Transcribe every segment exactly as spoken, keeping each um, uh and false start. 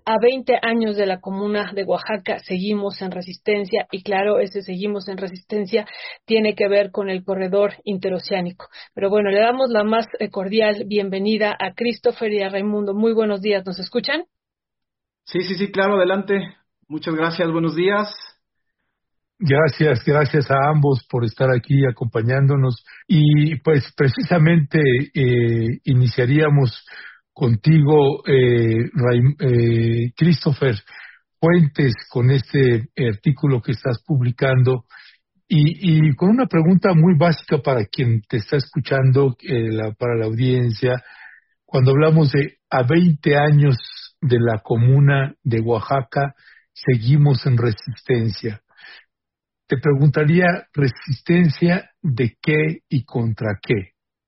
A veinte años de la comuna de Oaxaca, seguimos en resistencia y claro, ese seguimos en resistencia tiene que ver con el corredor interoceánico. Pero bueno, le damos la más eh, cordial bienvenida a Christopher y a Raimundo. Muy buenos días, ¿nos escuchan? Sí, sí, sí, claro, adelante. Muchas gracias, buenos días. Gracias, gracias a ambos por estar aquí acompañándonos. Y pues precisamente eh, iniciaríamos contigo, eh, Ray- eh, Christopher, Fuentes, con este artículo que estás publicando y, y con una pregunta muy básica para quien te está escuchando, eh, la- para la audiencia. Cuando hablamos de a veinte años de la comuna de Oaxaca, seguimos en resistencia. Te preguntaría, ¿resistencia de qué y contra qué?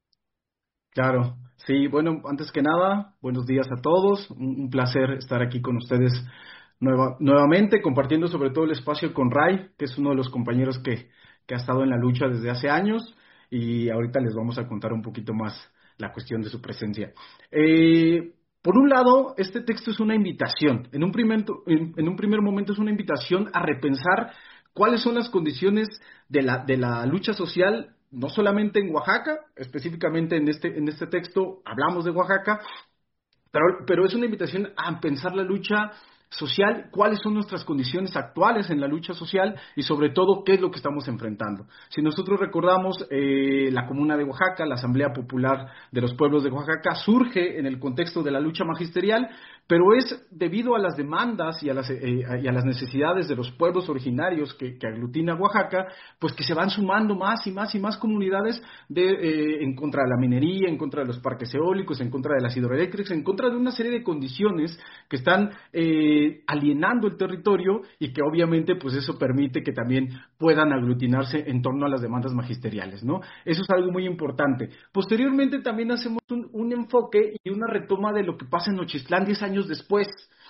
Claro, sí, bueno, antes que nada, buenos días a todos. Un, un placer estar aquí con ustedes nueva- nuevamente, compartiendo sobre todo el espacio con Ray, que es uno de los compañeros que, que ha estado en la lucha desde hace años, y ahorita les vamos a contar un poquito más la cuestión de su presencia. Eh, por un lado, este texto es una invitación. En un primer, en, en un primer momento es una invitación a repensar cuáles son las condiciones de la, de la lucha social, no solamente en Oaxaca, específicamente en este, en este texto hablamos de Oaxaca, pero, pero es una invitación a pensar la lucha social, cuáles son nuestras condiciones actuales en la lucha social y sobre todo qué es lo que estamos enfrentando. Si nosotros recordamos, eh, la Comuna de Oaxaca, la Asamblea Popular de los Pueblos de Oaxaca, surge en el contexto de la lucha magisterial, pero es debido a las demandas y a las, eh, y a las necesidades de los pueblos originarios que, que aglutina Oaxaca, pues que se van sumando más y más y más comunidades de, eh, en contra de la minería, en contra de los parques eólicos, en contra de las hidroeléctricas, en contra de una serie de condiciones que están eh, alienando el territorio y que obviamente pues eso permite que también puedan aglutinarse en torno a las demandas magisteriales, ¿no? Eso es algo muy importante. Posteriormente también hacemos un, un enfoque y una retoma de lo que pasa en Nochistlán diez años después.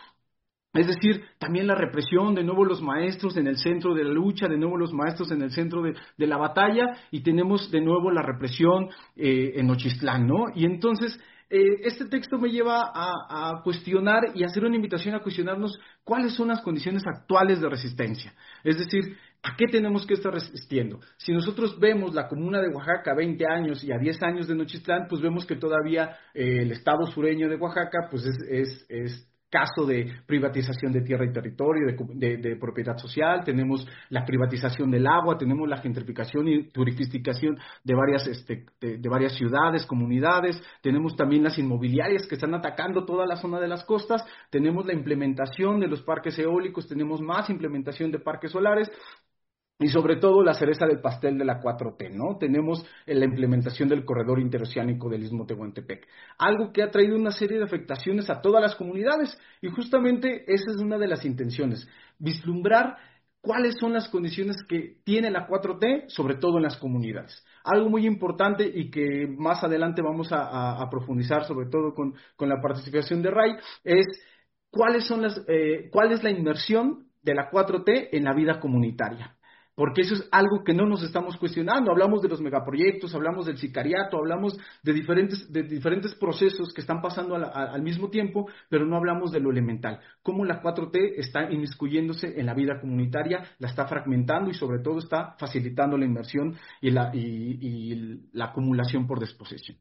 Es decir, también la represión, de nuevo los maestros en el centro de la lucha, de nuevo los maestros en el centro de, de la batalla, y tenemos de nuevo la represión eh, en Nochistlán, ¿no? Y entonces, eh, este texto me lleva a, a cuestionar y hacer una invitación a cuestionarnos cuáles son las condiciones actuales de resistencia. Es decir, ¿a qué tenemos que estar resistiendo? Si nosotros vemos la comuna de Oaxaca a veinte años y a diez años de Nochistlán, pues vemos que todavía eh, el estado sureño de Oaxaca, pues es, es, es caso de privatización de tierra y territorio, de, de, de propiedad social, tenemos la privatización del agua, tenemos la gentrificación y turistificación de varias, este, de, de varias ciudades, comunidades, tenemos también las inmobiliarias que están atacando toda la zona de las costas, tenemos la implementación de los parques eólicos, tenemos más implementación de parques solares, y sobre todo la cereza del pastel de la cuatro T, ¿no? Tenemos la implementación del corredor interoceánico del Istmo Tehuantepec, algo que ha traído una serie de afectaciones a todas las comunidades, y justamente esa es una de las intenciones, vislumbrar cuáles son las condiciones que tiene la cuatro T, sobre todo en las comunidades. Algo muy importante y que más adelante vamos a, a, a profundizar, sobre todo con, con la participación de Ray, es cuáles son las, eh, cuál es la inmersión de la cuatro T en la vida comunitaria, porque eso es algo que no nos estamos cuestionando. Hablamos de los megaproyectos, hablamos del sicariato, hablamos de diferentes, de diferentes procesos que están pasando a la, a, al mismo tiempo, pero no hablamos de lo elemental, cómo la cuatro T está inmiscuyéndose en la vida comunitaria, la está fragmentando y sobre todo está facilitando la inversión y la, y, y la acumulación por desposesión.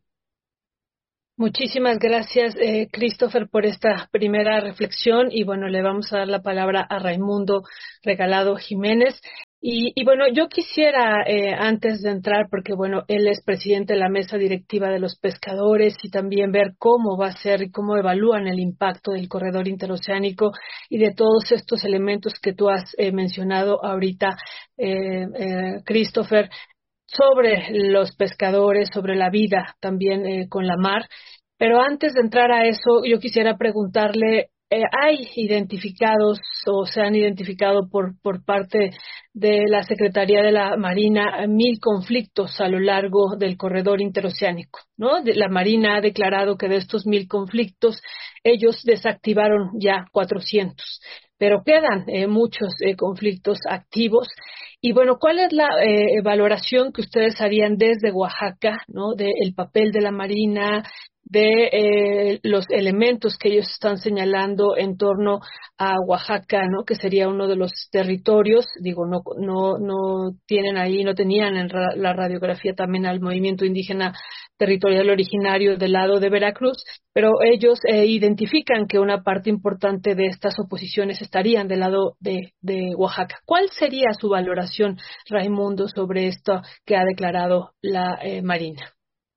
Muchísimas gracias, eh, Christopher, por esta primera reflexión y bueno, le vamos a dar la palabra a Raimundo Regalado Jiménez. Y, y bueno, yo quisiera, eh, antes de entrar, porque bueno, él es presidente de la mesa directiva de los pescadores y también ver cómo va a ser y cómo evalúan el impacto del corredor interoceánico y de todos estos elementos que tú has eh, mencionado ahorita, eh, eh, Christopher, sobre los pescadores, sobre la vida también eh, con la mar. Pero antes de entrar a eso, yo quisiera preguntarle, eh, ¿hay identificados o se han identificado por, por parte de la Secretaría de la Marina mil conflictos a lo largo del corredor interoceánico, ¿no? De, la Marina ha declarado que de estos mil conflictos, ellos desactivaron ya cuatrocientos, pero quedan eh, muchos eh, conflictos activos. Y bueno, ¿cuál es la eh, valoración que ustedes harían desde Oaxaca, ¿no? Del papel de la Marina, de eh, los elementos que ellos están señalando en torno a Oaxaca, ¿no? Que sería uno de los territorios, digo, no no no tienen ahí, no tenían en ra la radiografía también al movimiento indígena territorial originario del lado de Veracruz, pero ellos eh, identifican que una parte importante de estas oposiciones estarían del lado de, de Oaxaca. ¿Cuál sería su valoración, Raimundo, sobre esto que ha declarado la eh, Marina?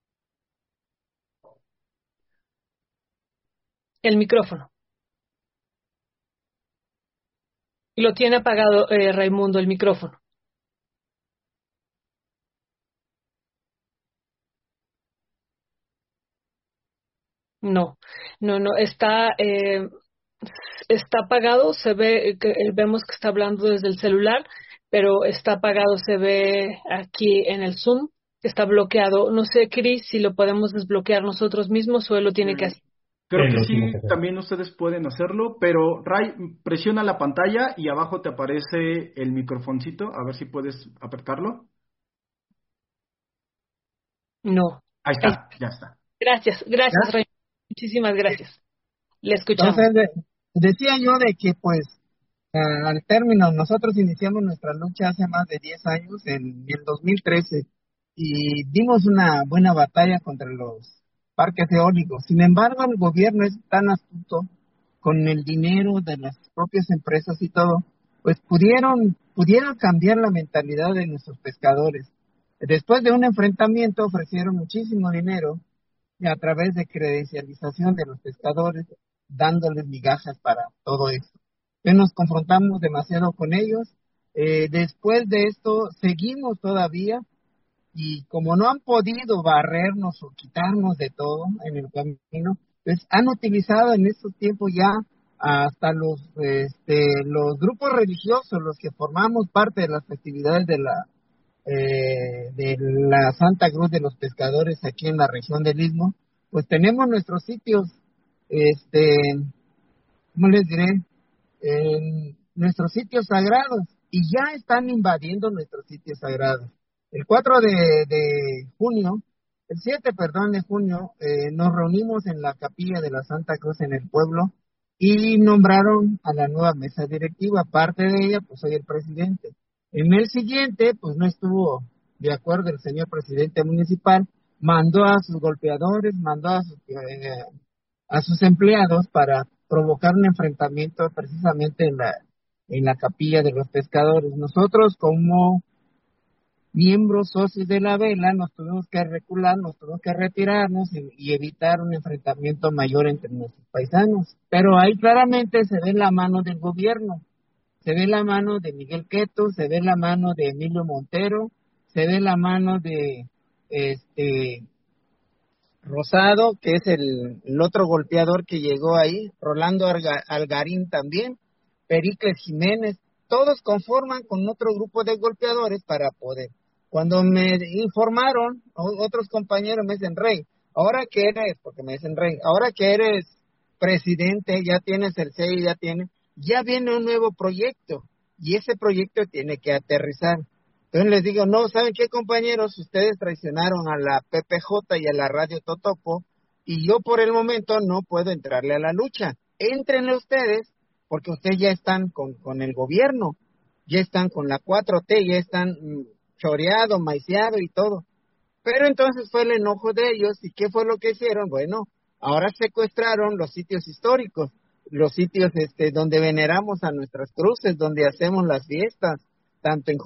El micrófono. Lo tiene apagado eh, Raimundo, el micrófono. No, no, no, está, eh, está apagado, se ve, que, eh, vemos que está hablando desde el celular, pero está apagado, se ve aquí en el Zoom, que está bloqueado. No sé, Cris, si lo podemos desbloquear nosotros mismos o él lo tiene que Mm, hacer. Creo Sí, que lo sí, tiene que hacer. también ustedes pueden hacerlo, pero Ray, presiona la pantalla y abajo te aparece el microfoncito, a ver si puedes apretarlo. No. Ahí Ahí- está, ya está. Gracias, gracias, ¿Ya? Raimundo. Muchísimas gracias. Le escuchamos. Entonces, de- decía yo de que, pues, ah, al término, nosotros iniciamos nuestra lucha hace más de diez años, en el dos mil trece, y dimos una buena batalla contra los parques eólicos. Sin embargo, el gobierno es tan astuto con el dinero de las propias empresas y todo, pues pudieron, pudieron cambiar la mentalidad de nuestros pescadores. Después de un enfrentamiento ofrecieron muchísimo dinero y a través de credencialización de los pescadores, dándoles migajas para todo esto. Entonces nos confrontamos demasiado con ellos. Eh, después de esto, seguimos todavía, y como no han podido barrernos o quitarnos de todo en el camino, pues han utilizado en estos tiempos ya hasta los, este, los grupos religiosos, los que formamos parte de las festividades de la eh, de la Santa Cruz de los Pescadores aquí en la región del Istmo, pues tenemos nuestros sitios, este, ¿cómo les diré? En nuestros sitios sagrados, y ya están invadiendo nuestros sitios sagrados. El cuatro de, de junio, el siete, perdón, de junio, eh, nos reunimos en la capilla de la Santa Cruz en el pueblo y nombraron a la nueva mesa directiva. Parte de ella, pues soy el presidente. En el siguiente, pues no estuvo de acuerdo el señor presidente municipal, mandó a sus golpeadores, mandó a sus, eh, a sus empleados para provocar un enfrentamiento precisamente en la, en la capilla de los pescadores. Nosotros, como miembros socios de la vela, nos tuvimos que recular, nos tuvimos que retirarnos y, y evitar un enfrentamiento mayor entre nuestros paisanos. Pero ahí claramente se ve la mano del gobierno, se ve la mano de Miguel Queto, se ve la mano de Emilio Montero, se ve la mano de este Rosado, que es el, el otro golpeador que llegó ahí, Rolando Alga, Algarín también, Pericles Jiménez, todos conforman con otro grupo de golpeadores para poder. Cuando me informaron, otros compañeros me dicen, Rey, ahora que eres, porque me dicen, Rey, ahora que eres presidente, ya tienes el C I, ya tienes, ya viene un nuevo proyecto, y ese proyecto tiene que aterrizar. Entonces les digo, no, ¿saben qué, compañeros? Ustedes traicionaron a la P P J y a la Radio Totopo, y yo por el momento no puedo entrarle a la lucha. Éntrenle ustedes, porque ustedes ya están con, con el gobierno, ya están con la cuatro T, ya están mm, choreado, maiceado y todo. Pero entonces fue el enojo de ellos, ¿y qué fue lo que hicieron? Bueno, ahora secuestraron los sitios históricos, los sitios este donde veneramos a nuestras cruces, donde hacemos las fiestas, tanto en